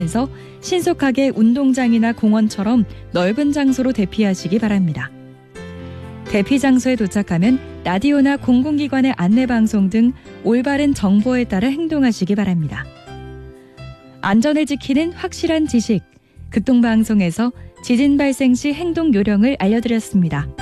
그래서 신속하게 운동장이나 공원처럼 넓은 장소로 대피하시기 바랍니다. 대피 장소에 도착하면 라디오나 공공기관의 안내방송 등 올바른 정보에 따라 행동하시기 바랍니다. 안전을 지키는 확실한 지식, 극동방송에서 지진 발생 시 행동 요령을 알려드렸습니다.